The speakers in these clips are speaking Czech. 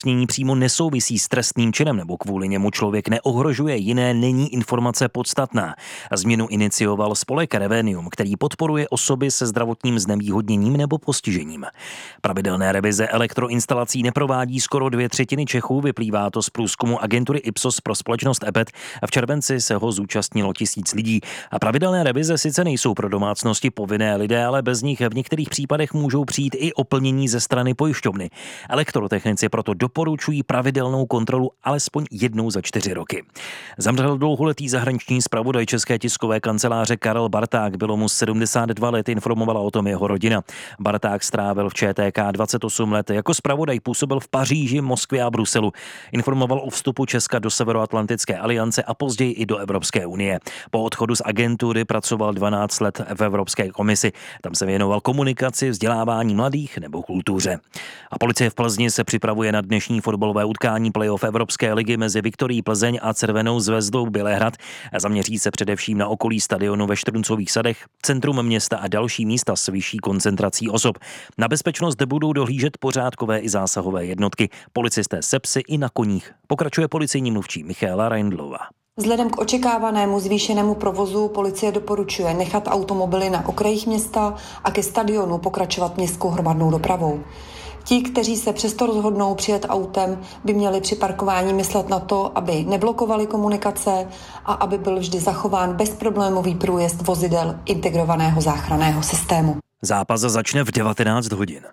přímo nesouvisí s trestným činem nebo kvůli němu člověk neohrožuje jiné, není informace podstatná. Změnu inicioval spolek Revenium, který podporuje osoby se zdravotním znevýhodněním nebo postižením. Pravidelné revize elektroinstalací neprovádí skoro 2/3 Čechů, vyplývá to z průzkumu agentury Ipsos pro společnost EPET. V červenci se ho zúčastnilo 1000 lidí. A pravidelné revize sice nejsou pro domácnosti povinné, lidé ale bez nich v některých případech můžou přijít i o plnění ze strany pojišťovny. Elektrotechnici proto doporučují pravidelnou kontrolu alespoň jednou za 4 roky. Zemřel dlouholetý zahraniční zpravodaj České tiskové kanceláře Karel Barták, bylo mu 72 let, informovala o tom jeho rodina. Barták strávil v ČTK 28 let, jako zpravodaj působil v Paříži, Moskvě a Bruselu. Informoval o vstupu Česka do Severoatlantické aliance a později i do Evropské unie. Po odchodu z agentury pracoval 12 let v Evropské komisi. Tam se věnoval komunikaci, vzdělávání mladých nebo kultuře. A policie v Plzni se připravuje na dnešní fotbalové utkání playoff Evropské ligy mezi Viktorií Plzeň a Červenou Zvezdou Bělehrad. Zaměří se především na okolí stadionu ve Štruncových sadech, centrum města a další místa s vyšší koncentrací osob. Na bezpečnost budou dohlížet pořádkové i zásahové jednotky, policisté se psy i na koních. Pokračuje policejní mluvčí Michaela Reindlová. Vzhledem k očekávanému zvýšenému provozu policie doporučuje nechat automobily na okrajích města a ke stadionu pokračovat městskou hromadnou dopravou. Ti, kteří se přesto rozhodnou přijet autem, by měli při parkování myslet na to, aby neblokovali komunikace a aby byl vždy zachován bezproblémový průjezd vozidel integrovaného záchranného systému. Zápas začne v 19 hodin.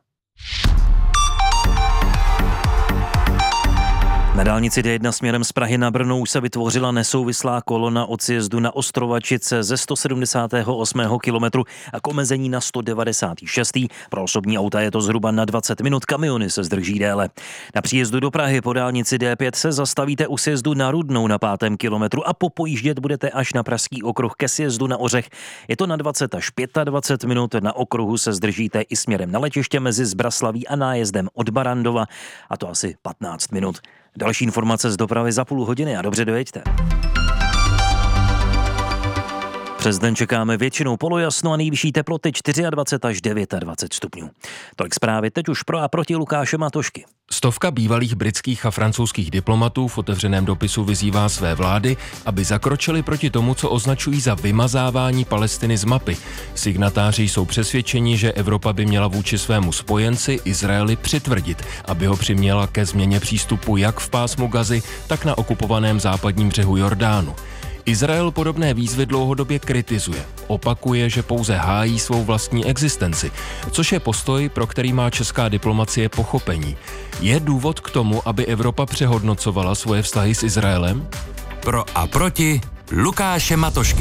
Na dálnici D1 směrem z Prahy na Brno už se vytvořila nesouvislá kolona od sjezdu na Ostrovačice ze 178. kilometru a k omezení na 196. Pro osobní auta je to zhruba na 20 minut, kamiony se zdrží déle. Na příjezdu do Prahy po dálnici D5 se zastavíte u sjezdu na Rudnou na 5. kilometru a popojíždět budete až na Pražský okruh ke sjezdu na Ořech. Je to na 20 až 25 minut, na okruhu se zdržíte i směrem na letiště mezi Zbraslaví a nájezdem od Barandova, a to asi 15 minut. Další informace z dopravy za půl hodiny a dobře dojeďte. Přes den čekáme většinou polojasno a nejvyšší teploty 24 až 29 stupňů. Tolik zprávy teď už pro a proti Lukáše Matošky. Stovka bývalých britských a francouzských diplomatů v otevřeném dopisu vyzývá své vlády, aby zakročili proti tomu, co označují za vymazávání Palestiny z mapy. Signatáři jsou přesvědčeni, že Evropa by měla vůči svému spojenci Izraeli přitvrdit, aby ho přiměla ke změně přístupu jak v pásmu Gazy, tak na okupovaném západním břehu Jordánu. Izrael podobné výzvy dlouhodobě kritizuje. Opakuje, že pouze hájí svou vlastní existenci, což je postoj, pro který má česká diplomacie pochopení. Je důvod k tomu, aby Evropa přehodnocovala svoje vztahy s Izraelem? Pro a proti Lukáše Matošky.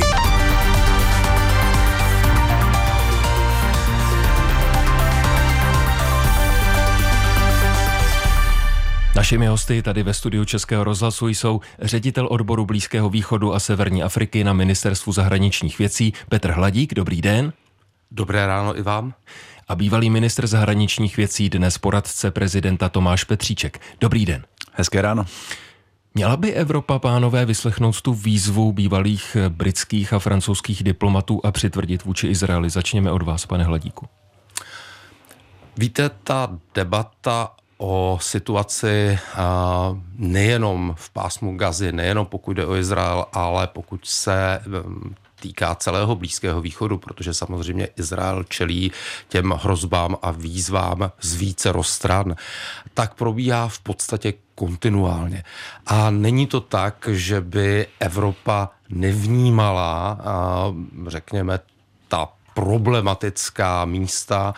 Našimi hosty tady ve studiu Českého rozhlasu jsou ředitel odboru Blízkého východu a Severní Afriky na Ministerstvu zahraničních věcí Petr Hladík. Dobrý den. Dobré ráno i vám. A bývalý ministr zahraničních věcí, dnes poradce prezidenta Tomáš Petříček. Dobrý den. Hezké ráno. Měla by Evropa, pánové, vyslechnout tu výzvu bývalých britských a francouzských diplomatů a přitvrdit vůči Izraeli? Začněme od vás, pane Hladíku. Víte, ta debata o situaci nejenom v pásmu Gazy, nejenom pokud jde o Izrael, ale pokud se týká celého Blízkého východu, protože samozřejmě Izrael čelí těm hrozbám a výzvám z více stran, tak probíhá v podstatě kontinuálně. A není to tak, že by Evropa nevnímala, řekněme, ta problematická místa,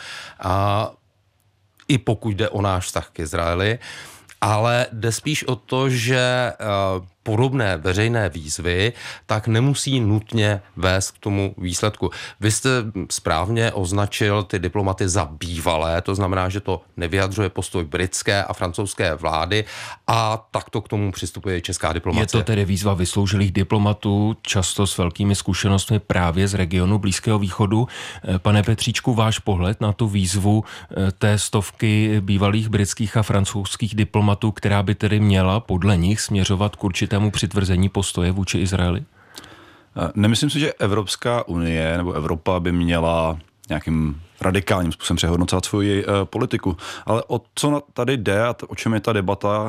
i pokud jde o náš vztah k Izraeli, ale jde spíš o to, že podobné veřejné výzvy tak nemusí nutně vést k tomu výsledku. Vy jste správně označil ty diplomaty za bývalé, to znamená, že to nevyjadřuje postoj britské a francouzské vlády a takto k tomu přistupuje česká diplomacie. Je to tedy výzva vysloužilých diplomatů, často s velkými zkušenostmi právě z regionu Blízkého východu. Pane Petříčku, váš pohled na tu výzvu té stovky bývalých britských a francouzských diplomatů, která by tedy měla podle nich směřovat k určitému přitvrzení postoje vůči Izraeli? Nemyslím si, že Evropská unie nebo Evropa by měla nějakým radikálním způsobem přehodnocovat svoji politiku. Ale o co tady jde a o čem je ta debata,